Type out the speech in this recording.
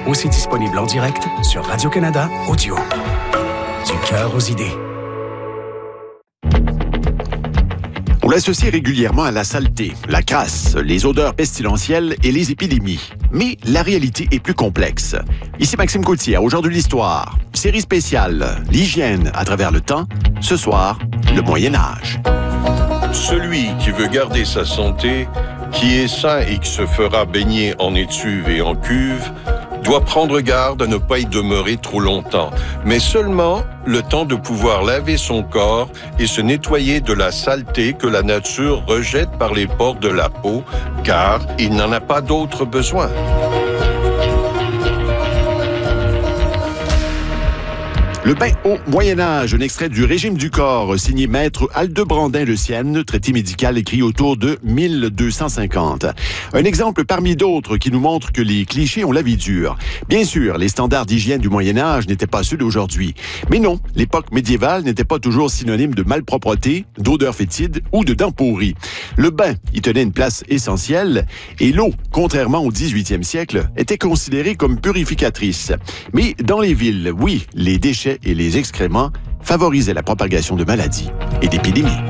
aussi disponible en direct sur Radio-Canada Audio. Du cœur aux idées. On l'associe régulièrement à la saleté, la crasse, les odeurs pestilentielles et les épidémies. Mais la réalité est plus complexe. Ici Maxime Coutier, Aujourd'hui l'Histoire. Série spéciale, l'hygiène à travers le temps. Ce soir, le Moyen-Âge. Celui qui veut garder sa santé, qui est sain et qui se fera baigner en étuve et en cuve, doit prendre garde à ne pas y demeurer trop longtemps, mais seulement le temps de pouvoir laver son corps et se nettoyer de la saleté que la nature rejette par les pores de la peau, car il n'en a pas d'autre besoin. Le bain au Moyen-Âge, un extrait du Régime du corps, signé Maître Aldebrandin de Sienne, traité médical écrit autour de 1250. Un exemple parmi d'autres qui nous montre que les clichés ont la vie dure. Bien sûr, les standards d'hygiène du Moyen-Âge n'étaient pas ceux d'aujourd'hui. Mais non, l'époque médiévale n'était pas toujours synonyme de malpropreté, d'odeur fétide ou de dents pourries. Le bain y tenait une place essentielle et l'eau, contrairement au 18e siècle, était considérée comme purificatrice. Mais dans les villes, oui, les déchets et les excréments favorisaient la propagation de maladies et d'épidémies.